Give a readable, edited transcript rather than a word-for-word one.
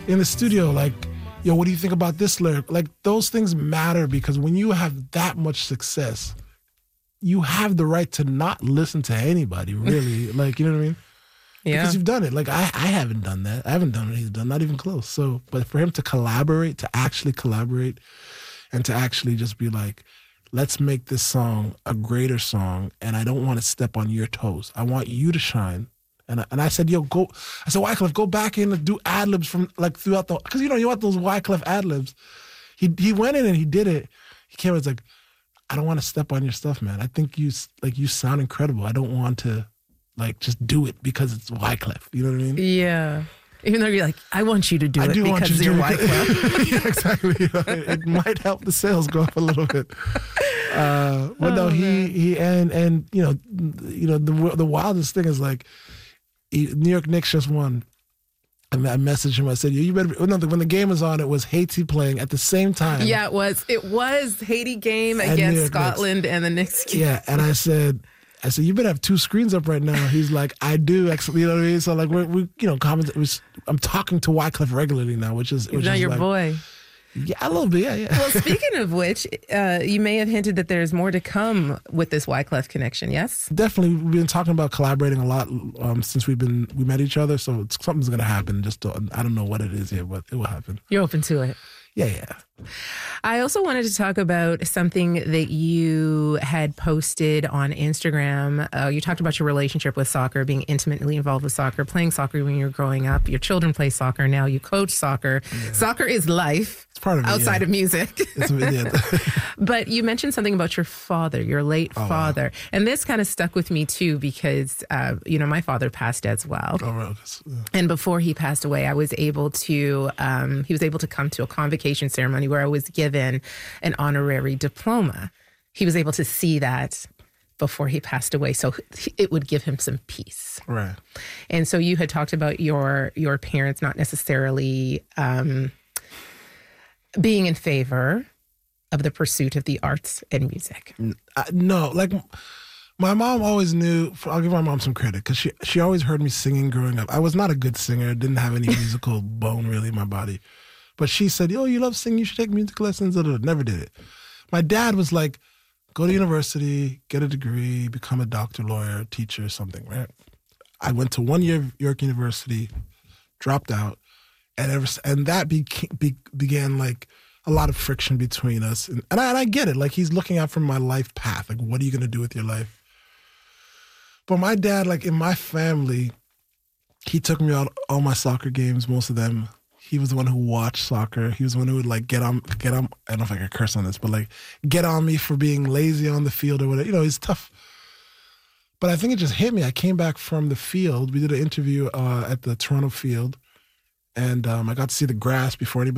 in the studio, like, yo, what do you think about this lyric? Like, those things matter because when you have that much success, you have the right to not listen to anybody, really. Like, you know what I mean? Yeah. Because you've done it. Like, I haven't done that. I haven't done what he's done, not even close. So, but for him to collaborate, to actually collaborate, and to actually just be like, let's make this song a greater song, and I don't want to step on your toes. I want you to shine. And I said, yo, go. I said, Wyclef, go back in and do ad-libs from, like, throughout the, because, you want those Wyclef ad-libs. He went in and he did it. He came and was like, I don't want to step on your stuff, man. I think you sound incredible. I don't want to, like, just do it because it's Wyclef. You know what I mean? Yeah. Even though you're like, I want you to do it because you're Wyclef. Yeah, exactly. It might help the sales go up a little bit. But no, he and the wildest thing is, like, New York Knicks just won. And I messaged him. I said, "You better." When the game was on, it was Haiti playing at the same time. Yeah, it was. It was Haiti game against Scotland and the Knicks game. Yeah, and I said, you better have two screens up right now. He's like, I do. You know what I mean? So, like, we comment. I'm talking to Wyclef regularly now, which is your like, boy. Yeah, a little bit. Yeah. Well, speaking of which, you may have hinted that there's more to come with this Wyclef connection. Yes, definitely. We've been talking about collaborating a lot since we met each other. So something's gonna happen. I don't know what it is yet, but it will happen. You're open to it. Yeah. I also wanted to talk about something that you had posted on Instagram. You talked about your relationship with soccer, being intimately involved with soccer, playing soccer when you were growing up. Your children play soccer now. You coach soccer. Yeah. Soccer is life. It's part of it, outside of music. But you mentioned something about your father, your late father. Wow. And this kind of stuck with me too because, my father passed as well. Oh, right. Yeah. And before he passed away, I was able to, he was able to come to a convocation ceremony where I was given an honorary diploma. He was able to see that before he passed away, so it would give him some peace. Right. And so you had talked about your parents not necessarily being in favor of the pursuit of the arts and music. No, like my mom always knew. I'll give my mom some credit because she always heard me singing growing up. I was not a good singer, didn't have any musical bone really in my body. But she said, "Oh, you love singing, you should take music lessons." Never did it. My dad was like, go to university, get a degree, become a doctor, lawyer, teacher, something, right? I went to 1 year of York University, dropped out, and that began like a lot of friction between us. And I get it. Like, he's looking out for my life path. Like, what are you going to do with your life? But my dad, like, in my family, he took me out all my soccer games, most of them. He was the one who watched soccer. He was the one who would, like, get on. I don't know if I can curse on this, but, like, get on me for being lazy on the field or whatever. He's tough. But I think it just hit me. I came back from the field. We did an interview at the Toronto field, and I got to see the grass before anybody